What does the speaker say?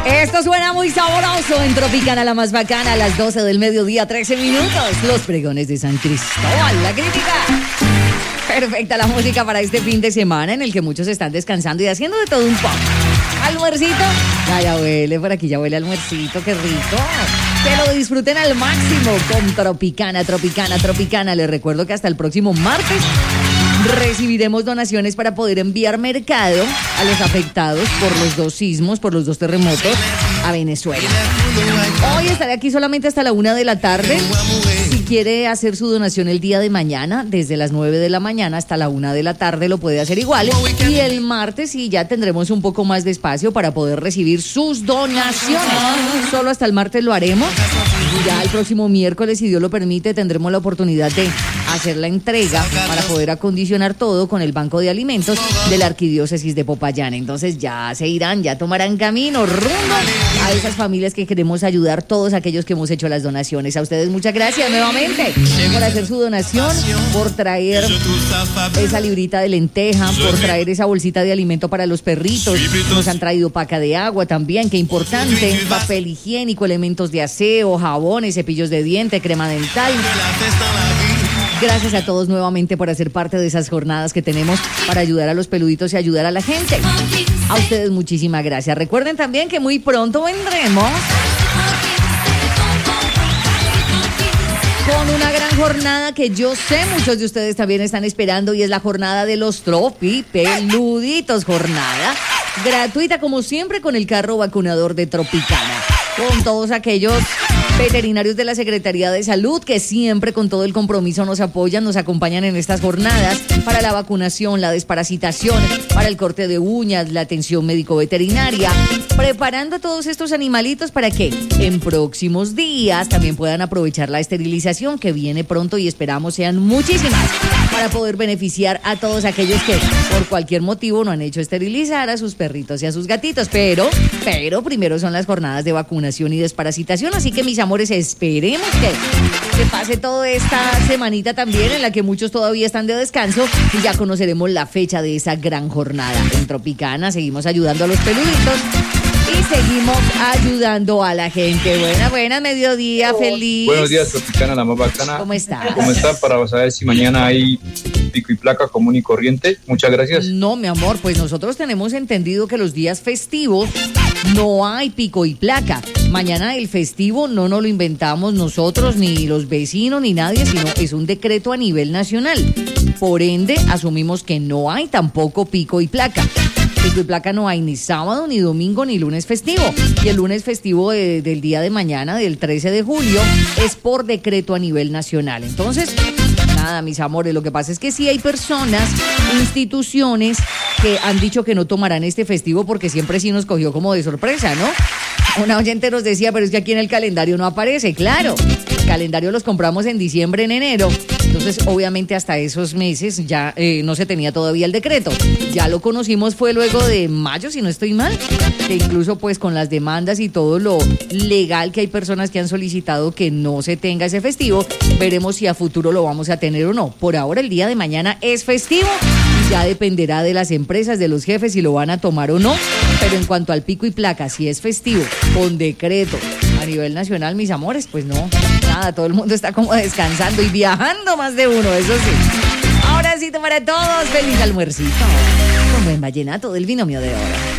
Esto suena muy sabroso en Tropicana, la más bacana, a las 12 del mediodía, 13 minutos. Los pregones de San Cristóbal, la crítica. Perfecta la música para este fin de semana en el que muchos están descansando y haciendo de todo un poco. Almuercito, ya huele, por aquí ya huele almuercito, qué rico. Que lo disfruten al máximo con Tropicana. Les recuerdo que hasta el próximo martes recibiremos donaciones para poder enviar mercado a los afectados por los 2 sismos, por los 2 terremotos a Venezuela. Hoy estaré aquí solamente hasta la 1 de la tarde. Si quiere hacer su donación el día de mañana, desde las 9 de la mañana hasta la 1 de la tarde, lo puede hacer igual. Y el martes sí ya tendremos un poco más de espacio para poder recibir sus donaciones. Solo hasta el martes lo haremos. Ya el próximo miércoles, si Dios lo permite, tendremos la oportunidad de hacer la entrega para poder acondicionar todo con el Banco de Alimentos de la Arquidiócesis de Popayán. Entonces ya se irán, ya tomarán camino rumbo a esas familias que queremos ayudar, todos aquellos que hemos hecho las donaciones. A ustedes muchas gracias nuevamente por hacer su donación, por traer esa librita de lenteja, por traer esa bolsita de alimento para los perritos. Nos han traído paca de agua también, qué importante, papel higiénico, elementos de aseo, jabones, cepillos de diente, crema dental. Gracias a todos nuevamente por hacer parte de esas jornadas que tenemos para ayudar a los peluditos y ayudar a la gente. A ustedes muchísimas gracias. Recuerden también que muy pronto vendremos con una gran jornada que yo sé muchos de ustedes también están esperando, y es la jornada de los tropipeluditos. Jornada gratuita como siempre con el carro vacunador de Tropicana, con todos aquellos veterinarios de la Secretaría de Salud que siempre con todo el compromiso nos apoyan, nos acompañan en estas jornadas para la vacunación, la desparasitación, para el corte de uñas, la atención médico-veterinaria, preparando a todos estos animalitos para que en próximos días también puedan aprovechar la esterilización que viene pronto y esperamos sean muchísimas, para poder beneficiar a todos aquellos que por cualquier motivo no han hecho esterilizar a sus perritos y a sus gatitos, pero primero son las jornadas de vacunación y desparasitación, así que mis amores, esperemos que pase toda esta semanita también en la que muchos todavía están de descanso y ya conoceremos la fecha de esa gran jornada. En Tropicana seguimos ayudando a los peluditos y seguimos ayudando a la gente. Buenas, mediodía, feliz. Buenos días, Tropicana, la más bacana. ¿Cómo está? ¿Cómo está? Para saber si mañana hay pico y placa común y corriente. Muchas gracias. No, mi amor, pues nosotros tenemos entendido que los días festivos no hay pico y placa. Mañana el festivo no nos lo inventamos nosotros, ni los vecinos, ni nadie, sino es un decreto a nivel nacional. Por ende, asumimos que no hay tampoco pico y placa. Pico y placa no hay ni sábado, ni domingo, ni lunes festivo. Y el lunes festivo del día de mañana, del 13 de julio, es por decreto a nivel nacional. Entonces, nada, mis amores, lo que pasa es que sí hay personas, instituciones que han dicho que no tomarán este festivo porque siempre sí nos cogió como de sorpresa, ¿no? Una oyente nos decía, pero es que aquí en el calendario no aparece. Claro, el calendario los compramos en diciembre, en enero. Entonces, obviamente, hasta esos meses ya no se tenía todavía el decreto. Ya lo conocimos fue luego de mayo, si no estoy mal. Que incluso, pues, con las demandas y todo lo legal que hay personas que han solicitado que no se tenga ese festivo, veremos si a futuro lo vamos a tener o no. Por ahora, el día de mañana es festivo. Ya dependerá de las empresas, de los jefes, si lo van a tomar o no. Pero en cuanto al pico y placa, si es festivo, con decreto a nivel nacional, mis amores, pues no, nada, todo el mundo está como descansando y viajando más de uno, eso sí. Ahora sí, para todos, feliz almuercito con buen vallenato del binomio de oro.